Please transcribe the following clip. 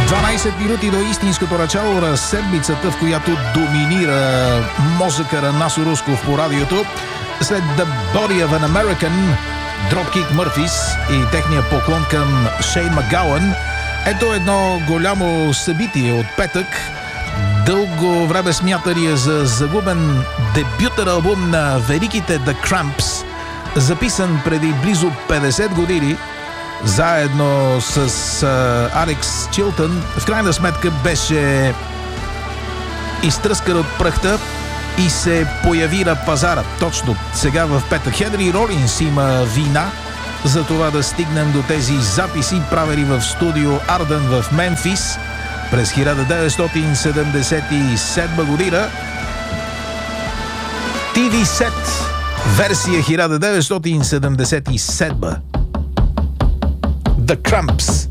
12 минути до истинското начало на седмицата, в която доминира мозъка на Насо Русков по радиото. След The Body of an American, Dropkick Murphys и техния поклон към Шейн Макгауън. Ето едно голямо събитие от петък. Дълго време смятания за загубен дебютен албум на великите The Cramps, записан преди близо 50 години, заедно с Алекс Чилтън, в крайна сметка беше изтръскан от пръхта и се появи на пазара. Точно сега в петък. Хенри Ролинс има вина за това да стигнем до тези записи, правени в студио Арден в Мемфис през 1977 година. TV Set, версия 1977. The Cramps.